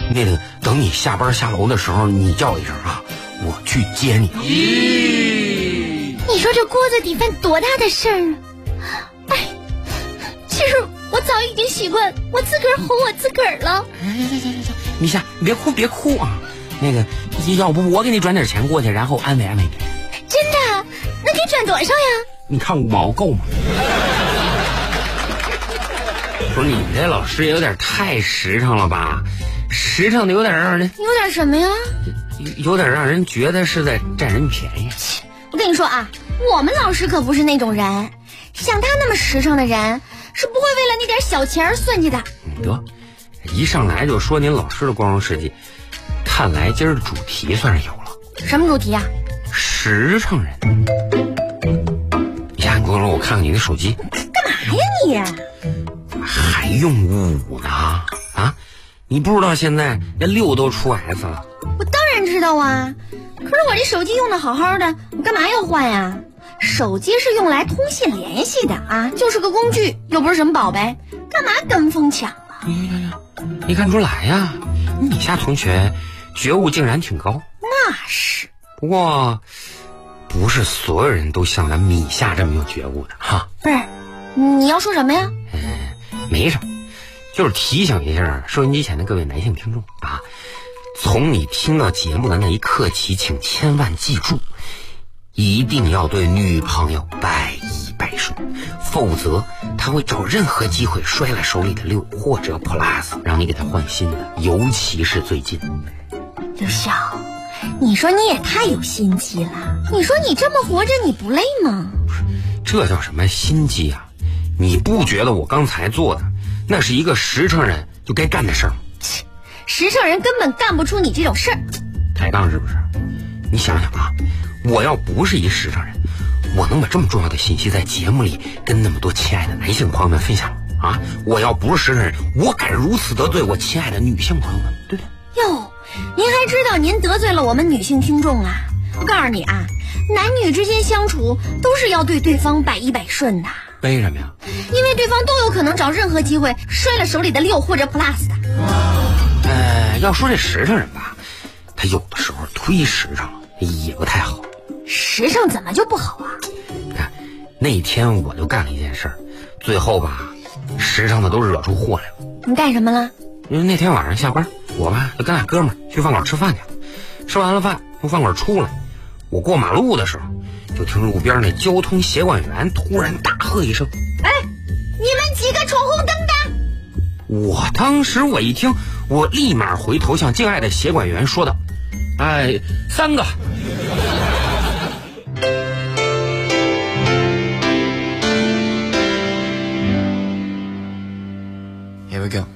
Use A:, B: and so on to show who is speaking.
A: 那个等你下班下楼的时候，你叫一声啊，我去接你。
B: 你说这锅子底饭多大的事儿啊！哎，其实我早已经习惯我自个儿哄我自个儿了。
A: 行，米夏，你别哭啊。那个，要不我给你转点钱过去，然后安慰安慰你。
B: 真的？那得转多少呀？
A: 你看5毛够吗？不是，你这老师也有点太实诚了吧？实诚的有点让人
B: 什么呀？
A: 有点让人觉得是在占人便宜。
B: 我跟你说啊，我们老师可不是那种人，像他那么实诚的人是不会为了那点小钱而算计的。
A: 得，一上来就说您老师的光荣事迹，看来今儿的主题算是有了。
B: 什么主题啊？
A: 实诚人。呀，你给我看看你的手机。
B: 干嘛呀你？
A: 还用5呢？啊，你不知道现在那6都出 S 了？
B: 我当然知道啊，可是我这手机用的好好的，我干嘛要换呀？手机是用来通信联系的啊，就是个工具，又不是什么宝贝，干嘛跟风抢啊？
A: 没看出来呀，米夏同学觉悟竟然挺高。
B: 那是，
A: 不过不是所有人都像咱米夏这么有觉悟的哈。
B: 不是，你要说什么呀？
A: 没什么，就是提醒一下收音机前的各位男性听众啊，从你听到节目的那一刻起，请千万记住，一定要对女朋友百依百顺，否则她会找任何机会摔了手里的6或者 Plus， 让你给她换新的，尤其是最近。
B: 刘晓，你说你也太有心机了，你说你这么活着你不累吗？
A: 这叫什么心机啊？你不觉得我刚才做的那是一个实诚人就该干的事儿吗？
B: 实诚人根本干不出你这种事儿。
A: 抬杠是不是？你想想啊，我要不是一实诚人，我能把这么重要的信息在节目里跟那么多亲爱的男性朋友们分享啊？我要不是实诚人，我敢如此得罪我亲爱的女性朋友们，对不对？
B: 哟，您还知道您得罪了我们女性听众啊？我告诉你啊，男女之间相处都是要对对方百依百顺的。
A: 为什么呀？
B: 因为对方都有可能找任何机会摔了手里的6或者 Plus 的。
A: 要说这实诚人吧，他有的时候忒实诚了也不太好。
B: 实诚怎么就不好啊？
A: 看那天我就干了一件事儿，最后吧，实诚的都惹出祸来了。
B: 你干什么了？
A: 因为那天晚上下班，我吧就跟俩哥们儿去饭馆吃饭去了。吃完了饭从饭馆出来，我过马路的时候，就听路边那交通协管员突然大喝一声：“
B: 哎，你们几个闯红灯的！”
A: 我当时我一听，我立马回头向敬爱的协管员说道：“哎，3个。”
C: Here we go.